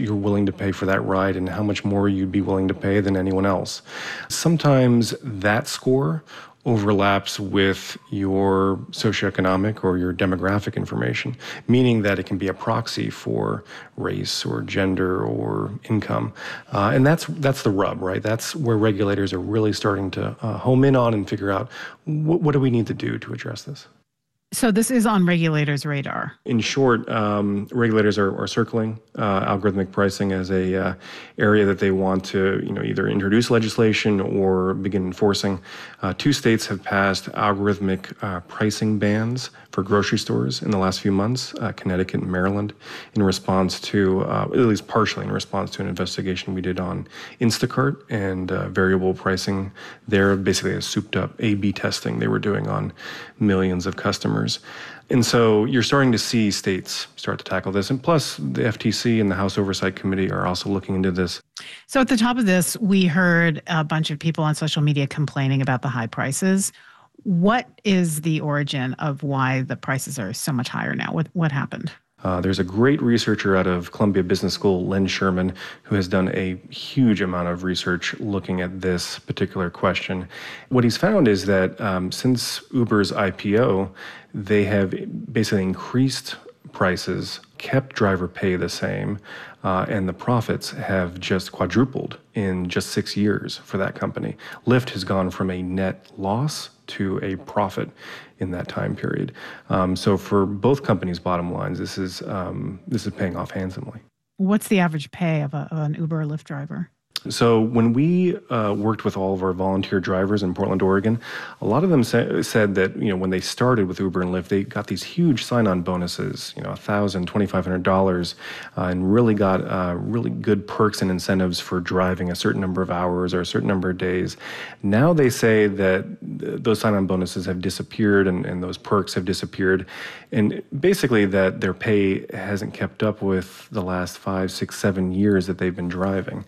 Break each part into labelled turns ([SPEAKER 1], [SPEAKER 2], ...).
[SPEAKER 1] you're willing to pay for that ride and how much more you'd be willing to pay than anyone else. Sometimes that score overlaps with your socioeconomic or your demographic information, meaning that it can be a proxy for race or gender or income. And that's the rub, right? That's where regulators are really starting to home in on and figure out what do we need to do to address this.
[SPEAKER 2] So this is on regulators' radar.
[SPEAKER 1] In short, regulators are circling algorithmic pricing as a area that they want to, either introduce legislation or begin enforcing. 2 states have passed algorithmic pricing bans for grocery stores in the last few months, Connecticut and Maryland, in response to, at least partially in response to an investigation we did on Instacart and variable pricing. They're basically a souped-up A/B testing they were doing on millions of customers. And so you're starting to see states start to tackle this. And plus, the FTC and the House Oversight Committee are also looking into this.
[SPEAKER 2] So at the top of this, we heard a bunch of people on social media complaining about the high prices. What is the origin of why the prices are so much higher now? What happened?
[SPEAKER 1] There's a great researcher out of Columbia Business School, Len Sherman, who has done a huge amount of research looking at this particular question. What he's found is that since Uber's IPO, they have basically increased prices, kept driver pay the same, and the profits have just quadrupled in just 6 years for that company. Lyft has gone from a net loss to a profit in that time period. So for both companies' bottom lines, this is paying off handsomely.
[SPEAKER 2] What's the average pay of an Uber or Lyft driver?
[SPEAKER 1] So when we worked with all of our volunteer drivers in Portland, Oregon, a lot of them said that when they started with Uber and Lyft, they got these huge sign-on bonuses, $1,000, $2,500, and really got really good perks and incentives for driving a certain number of hours or a certain number of days. Now they say that those sign-on bonuses have disappeared and those perks have disappeared, and basically that their pay hasn't kept up with the last 5, 6, 7 years that they've been driving.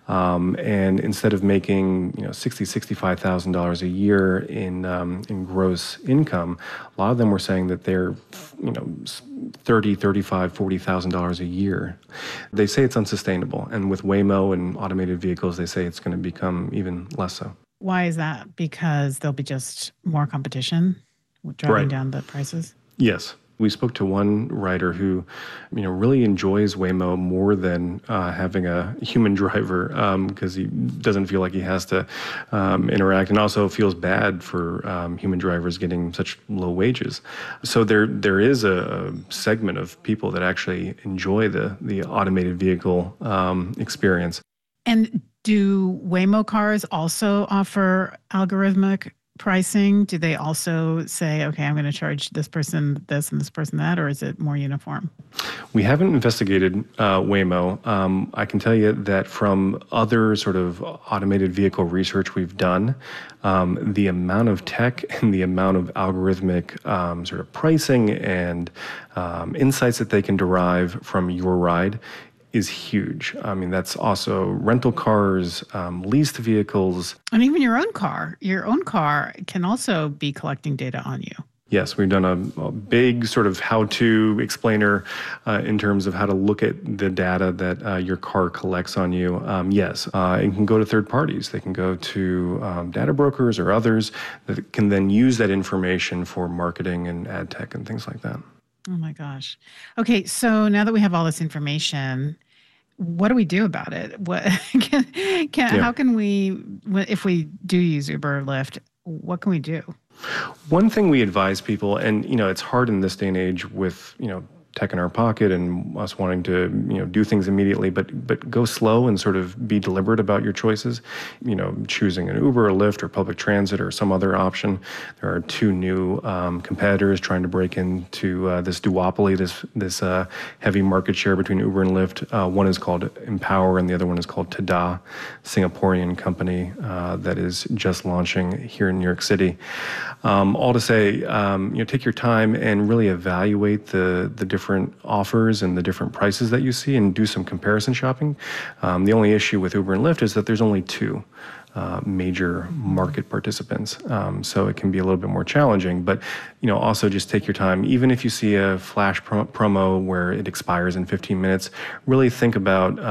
[SPEAKER 1] And instead of making $60,000, $65,000 a year in gross income, a lot of them were saying that they're $30,000, $35,000, $40,000 a year. They say it's unsustainable, and with Waymo and automated vehicles, they say it's going to become even less so.
[SPEAKER 2] Why is that? Because there'll be just more competition driving down the prices?
[SPEAKER 1] Yes. We spoke to one writer who, really enjoys Waymo more than having a human driver because he doesn't feel like he has to interact, and also feels bad for human drivers getting such low wages. So there is a segment of people that actually enjoy the automated vehicle experience.
[SPEAKER 2] And do Waymo cars also offer algorithmic pricing? Do they also say, okay, I'm going to charge this person this and this person that, or is it more uniform?
[SPEAKER 1] We haven't investigated Waymo. I can tell you that from other sort of automated vehicle research we've done, the amount of tech and the amount of algorithmic sort of pricing and insights that they can derive from your ride is huge. I mean, that's also rental cars, leased vehicles.
[SPEAKER 2] And even your own car. Your own car can also be collecting data on you.
[SPEAKER 1] Yes, we've done a big sort of how-to explainer in terms of how to look at the data that your car collects on you. Yes, it can go to third parties. They can go to data brokers or others that can then use that information for marketing and ad tech and things like that.
[SPEAKER 2] Oh my gosh. Okay, so now that we have all this information, what do we do about it? How can we, if we do use Uber or Lyft, what can we do?
[SPEAKER 1] One thing we advise people, and it's hard in this day and age with tech in our pocket and us wanting to do things immediately, but go slow and sort of be deliberate about your choices. Choosing an Uber or Lyft or public transit or some other option. There are 2 new competitors trying to break into this duopoly, this heavy market share between Uber and Lyft. One is called Empower and the other one is called Tada, Singaporean company that is just launching here in New York City. All to say, take your time and really evaluate the different offers and the different prices that you see and do some comparison shopping. The only issue with Uber and Lyft is that there's only 2 major market participants. So it can be a little bit more challenging, but also just take your time. Even if you see a flash promo where it expires in 15 minutes, really think about